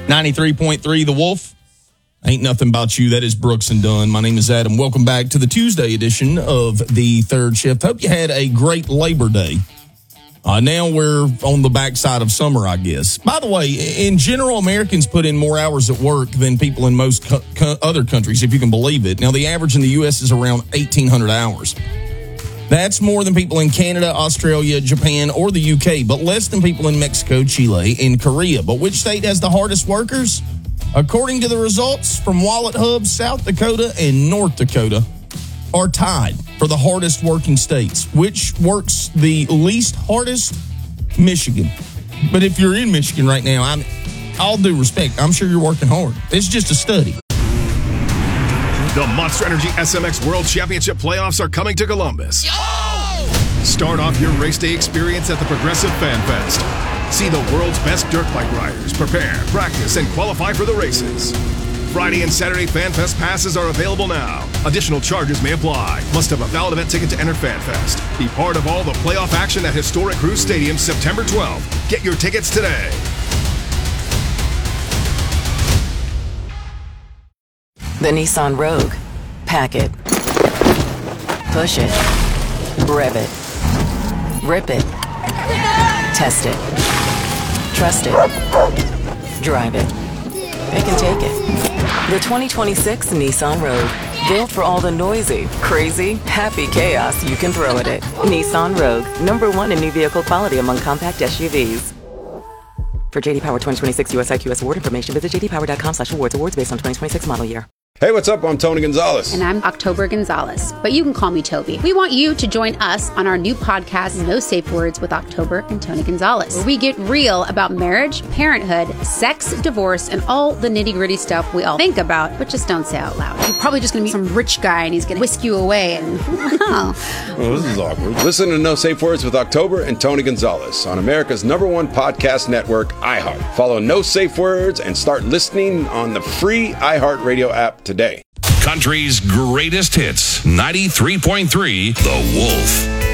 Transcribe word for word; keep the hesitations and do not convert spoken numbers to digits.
ninety-three point three The Wolf. Ain't nothing about you. That is Brooks and Dunn. My name is Adam. Welcome back to the Tuesday edition of the Third Shift. Hope you had a great Labor Day. Uh, now we're on the backside of summer, I guess. By the way, in general, Americans put in more hours at work than people in most co- co- other countries, if you can believe it. Now, the average in the U S is around eighteen hundred hours. That's more than people in Canada, Australia, Japan, or the U K, but less than people in Mexico, Chile, and Korea. But which state has the hardest workers? According to the results from Wallet Hub, South Dakota and North Dakota are tied for the hardest working states. Which works the least hardest? Michigan. But if you're in Michigan right now, I'm all due respect, I'm sure you're working hard. It's just a study. The Monster Energy S M X World Championship playoffs are coming to Columbus. Yo! Start off your race day experience at the Progressive Fan Fest. See the world's best dirt bike riders prepare, practice, and qualify for the races. Friday and Saturday Fan Fest passes are available now. Additional charges may apply. Must have a valid event ticket to enter Fan Fest. Be part of all the playoff action at historic Cruz Stadium September twelfth. Get your tickets today. The Nissan Rogue. Pack it. Push it. Rev it. Rip it. Test it. Trust it. Drive it. Pick and take it. The twenty twenty-six Nissan Rogue. Built for all the noisy, crazy, happy chaos you can throw at it. Nissan Rogue. Number one in new vehicle quality among compact S U Vs. For J D Power twenty twenty-six U S I Q S award information, visit j d power dot com slash awards. Awards based on twenty twenty-six model year. Hey, what's up? I'm Tony Gonzalez. And I'm October Gonzalez, but you can call me Toby. We want you to join us on our new podcast, No Safe Words with October and Tony Gonzalez, where we get real about marriage, parenthood, sex, divorce, and all the nitty-gritty stuff we all think about, but just don't say out loud. You're probably just going to be some rich guy, and he's going to whisk you away, and oh. Well, this is awkward. Listen to No Safe Words with October and Tony Gonzalez on America's number one podcast network, iHeart. Follow No Safe Words and start listening on the free iHeartRadio app today. Country's greatest hits, ninety-three point three The Wolf.